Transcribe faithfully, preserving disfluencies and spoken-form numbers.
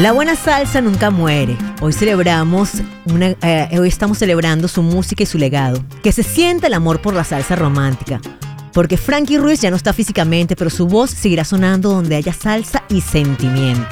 La buena salsa nunca muere. Hoy celebramos una, eh, hoy estamos celebrando su música y su legado. Que se sienta el amor por la salsa romántica. Porque Frankie Ruiz ya no está físicamente, pero su voz seguirá sonando donde haya salsa y sentimiento.